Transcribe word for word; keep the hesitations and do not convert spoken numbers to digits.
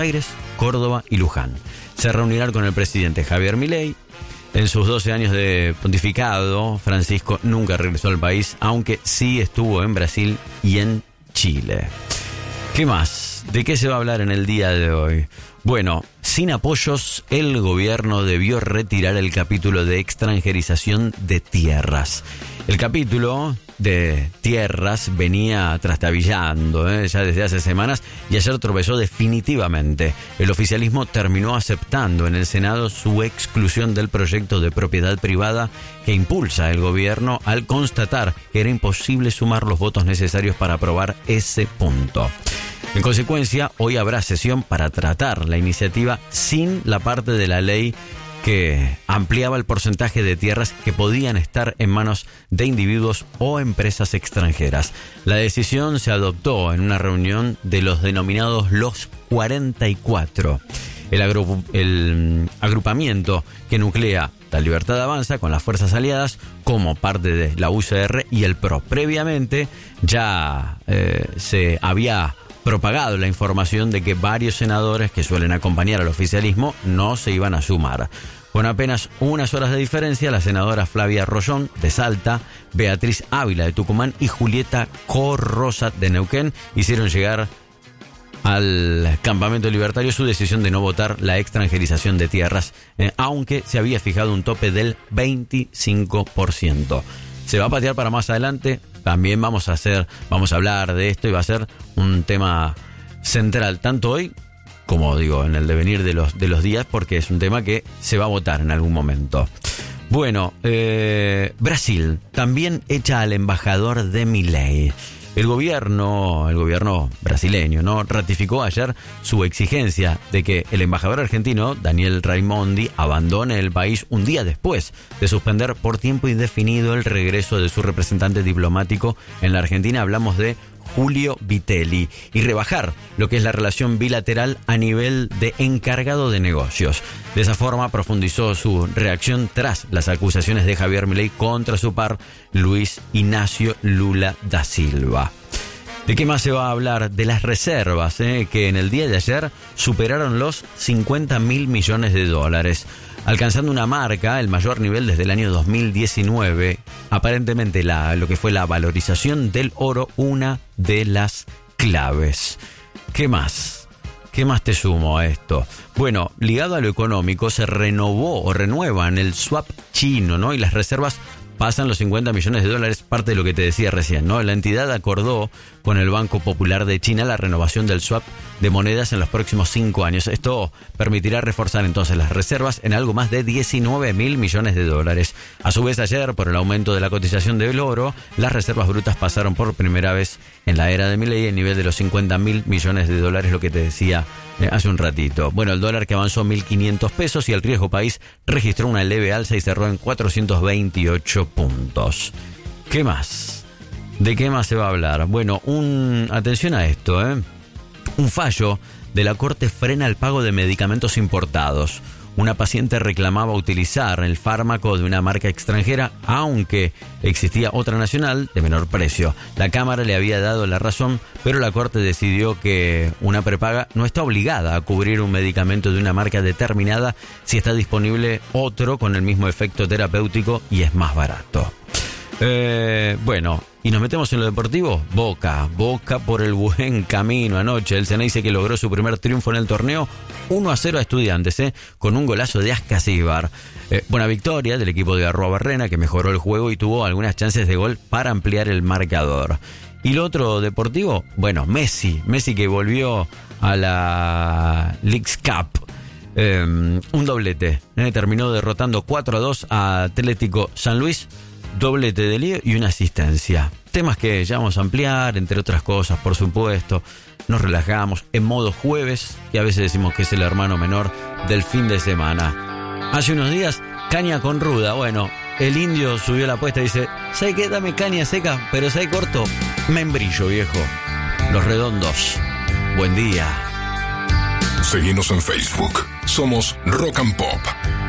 Aires, Córdoba y Luján. Se reunirán con el presidente Javier Milei. En sus doce años de pontificado, Francisco nunca regresó al país, aunque sí estuvo en Brasil y en Chile. ¿Qué más? ¿De qué se va a hablar en el día de hoy? Bueno, sin apoyos, el gobierno debió retirar el capítulo de extranjerización de tierras. El capítulo de tierras venía trastabillando ¿eh? ya desde hace semanas y ayer tropezó definitivamente. El oficialismo terminó aceptando en el Senado su exclusión del proyecto de propiedad privada que impulsa el gobierno al constatar que era imposible sumar los votos necesarios para aprobar ese punto. En consecuencia, hoy habrá sesión para tratar la iniciativa sin la parte de la ley que ampliaba el porcentaje de tierras que podían estar en manos de individuos o empresas extranjeras. La decisión se adoptó en una reunión de los denominados los cuarenta y cuatro. El, agru- el agrupamiento que nuclea La Libertad Avanza con las fuerzas aliadas como parte de la U C R y el P R O. Previamente ya eh, se había propagado la información de que varios senadores que suelen acompañar al oficialismo no se iban a sumar. Con apenas unas horas de diferencia, las senadoras Flavia Rollón de Salta, Beatriz Ávila de Tucumán y Julieta Corrosa de Neuquén hicieron llegar al campamento libertario su decisión de no votar la extranjerización de tierras, eh, aunque se había fijado un tope del veinticinco por ciento. Se va a patear para más adelante. También vamos a hacer, vamos a hablar de esto y va a ser un tema central, tanto hoy como digo en el devenir de los, de los días, porque es un tema que se va a votar en algún momento. Bueno, eh, Brasil también echa al embajador de Milei. El gobierno, el gobierno brasileño, ¿no? ratificó ayer su exigencia de que el embajador argentino, Daniel Raimondi, abandone el país un día después de suspender por tiempo indefinido el regreso de su representante diplomático en la Argentina. Hablamos de Julio Vitelli, y rebajar lo que es la relación bilateral a nivel de encargado de negocios. De esa forma profundizó su reacción tras las acusaciones de Javier Milei contra su par Luis Ignacio Lula da Silva. ¿De qué más se va a hablar? De las reservas, eh, que en el día de ayer superaron los cincuenta mil millones de dólares, alcanzando una marca, el mayor nivel desde el año dos mil diecinueve. Aparentemente la, lo que fue la valorización del oro, una de las claves. ¿Qué más? ¿Qué más te sumo a esto? Bueno, ligado a lo económico, se renovó o renuevan el swap chino, ¿no? Y las reservas pasan los cincuenta millones de dólares, parte de lo que te decía recién, ¿no? La entidad acordó con el Banco Popular de China la renovación del swap de monedas en los próximos cinco años. Esto permitirá reforzar entonces las reservas en algo más de diecinueve mil millones de dólares. A su vez, ayer, por el aumento de la cotización del oro, las reservas brutas pasaron por primera vez en la era de Milei el nivel de los cincuenta mil millones de dólares, lo que te decía eh, hace un ratito. Bueno, el dólar que avanzó mil quinientos pesos y el riesgo país registró una leve alza y cerró en cuatrocientos veintiocho puntos. ¿Qué más? ¿De qué más se va a hablar? Bueno, un atención a esto, ¿eh? Un fallo de la Corte frena el pago de medicamentos importados. Una paciente reclamaba utilizar el fármaco de una marca extranjera, aunque existía otra nacional de menor precio. La Cámara le había dado la razón, pero la Corte decidió que una prepaga no está obligada a cubrir un medicamento de una marca determinada si está disponible otro con el mismo efecto terapéutico y es más barato. Eh, bueno, y nos metemos en lo deportivo. Boca, Boca por el buen camino anoche. El Ceneice que logró su primer triunfo en el torneo, uno a cero a Estudiantes, eh, con un golazo de Ascasíbar. Eh, buena victoria del equipo de Arruabarrena, que mejoró el juego y tuvo algunas chances de gol para ampliar el marcador. Y lo otro deportivo, bueno, Messi, Messi que volvió a la Leagues Cup. Eh, un doblete, eh, terminó derrotando cuatro a dos a Atlético San Luis. Doblete de lío y una asistencia. Temas que ya vamos a ampliar, entre otras cosas, por supuesto. Nos relajamos en modo jueves, que a veces decimos que es el hermano menor del fin de semana. Hace unos días, caña con ruda. Bueno, el indio subió la apuesta y dice: ¿sabe qué? Dame caña seca, pero ¿sabe corto? Membrillo, viejo. Los Redondos. Buen día. Seguinos en Facebook. Somos Rock and Pop.